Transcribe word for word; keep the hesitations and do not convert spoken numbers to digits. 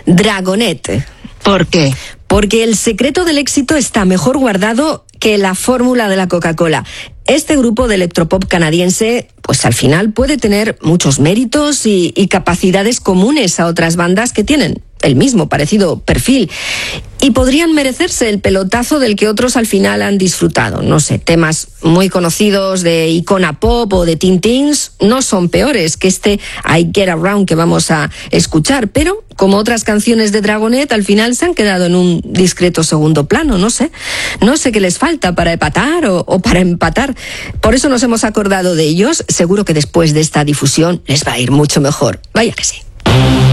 Dragonet. ¿Por qué? Porque el secreto del éxito está mejor guardado que la fórmula de la Coca-Cola. Este grupo de electropop canadiense, pues al final puede tener muchos méritos y, y capacidades comunes a otras bandas que tienen el mismo parecido perfil y podrían merecerse el pelotazo del que otros al final han disfrutado. No sé, temas muy conocidos de Icona Pop o de Teen Teens no son peores que este I Get Around que vamos a escuchar, pero como otras canciones de Dragonet, al final se han quedado en un discreto segundo plano, no sé. No sé qué les falta para empatar o, o para empatar. Por eso nos hemos acordado de ellos. Seguro que después de esta difusión les va a ir mucho mejor. Vaya que sí.